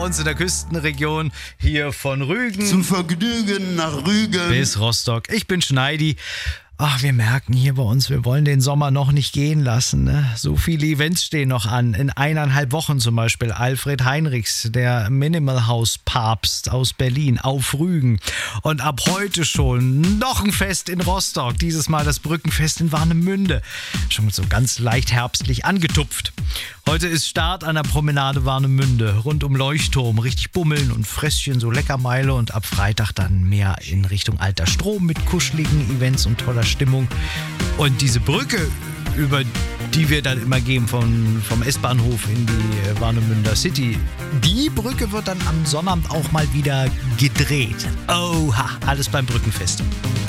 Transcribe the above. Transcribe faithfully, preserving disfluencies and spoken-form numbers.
uns in der Küstenregion hier von Rügen zum Vergnügen nach Rügen bis Rostock. Ich bin Schneidi. Ach, wir merken hier bei uns, wir wollen den Sommer noch nicht gehen lassen. Ne? So viele Events stehen noch an. In eineinhalb Wochen zum Beispiel Alfred Heinrichs, der Minimal House Papst aus Berlin, auf Rügen. Und ab heute schon noch ein Fest in Rostock. Dieses Mal das Brückenfest in Warnemünde. Schon so ganz leicht herbstlich angetupft. Heute ist Start an der Promenade Warnemünde. Rund um Leuchtturm. Richtig bummeln und Frösschen, so Leckermeile. Und ab Freitag dann mehr in Richtung Alter Strom mit kuscheligen Events und toller Stimmung. Und diese Brücke, über die wir dann immer gehen vom, vom S-Bahnhof in die Warnemünder City, die Brücke wird dann am Sonnabend auch mal wieder gedreht. Oha, alles beim Brückenfest.